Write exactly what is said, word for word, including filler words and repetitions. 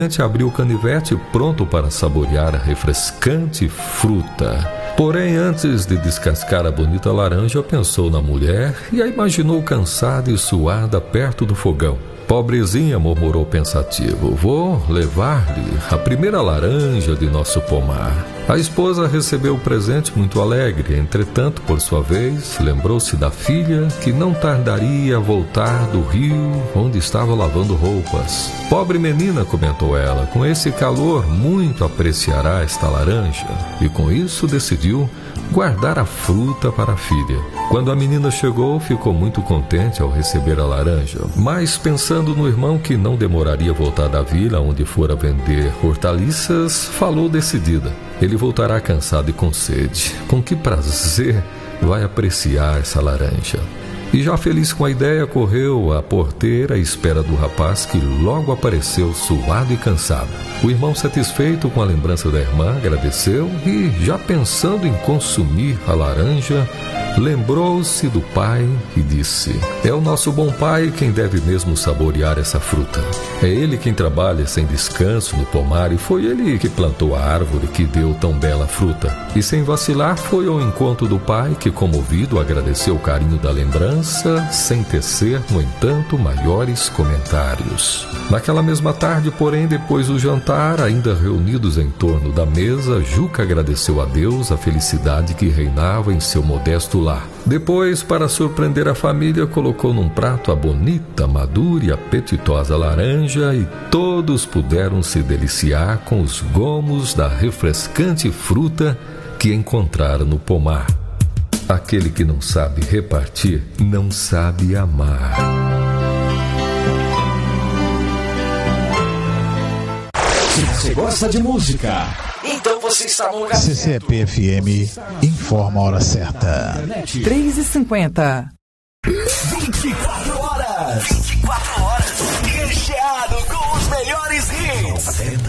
Abriu o canivete pronto para saborear a refrescante fruta. Porém, antes de descascar a bonita laranja, pensou na mulher e a imaginou cansada e suada perto do fogão. Pobrezinha, murmurou pensativo, vou levar-lhe a primeira laranja de nosso pomar. A esposa recebeu o presente muito alegre, entretanto, por sua vez, lembrou-se da filha que não tardaria a voltar do rio onde estava lavando roupas. Pobre menina, comentou ela, com esse calor muito apreciará esta laranja. E com isso decidiu guardar a fruta para a filha. Quando a menina chegou, ficou muito contente ao receber a laranja, mas pensando no irmão que não demoraria a voltar da vila onde fora vender hortaliças, falou decidida. Ele voltará cansado e com sede. Com que prazer vai apreciar essa laranja? E já feliz com a ideia, correu à porteira à espera do rapaz que logo apareceu suado e cansado. O irmão, satisfeito com a lembrança da irmã, agradeceu e, já pensando em consumir a laranja, lembrou-se do pai e disse: é o nosso bom pai quem deve mesmo saborear essa fruta. É ele quem trabalha sem descanso no pomar e foi ele que plantou a árvore que deu tão bela fruta. E sem vacilar foi ao encontro do pai que, comovido, agradeceu o carinho da lembrança, sem tecer, no entanto, maiores comentários. Naquela mesma tarde, porém, depois do jantar, ainda reunidos em torno da mesa, Juca agradeceu a Deus a felicidade que reinava em seu modesto lar. Depois, para surpreender a família, colocou num prato a bonita, madura e apetitosa laranja e todos puderam se deliciar com os gomos da refrescante fruta que encontraram no pomar. Aquele que não sabe repartir, não sabe amar. Se você gosta de música, então você está no lugar certo. C C P F M informa a hora certa. três e cinquenta. vinte e quatro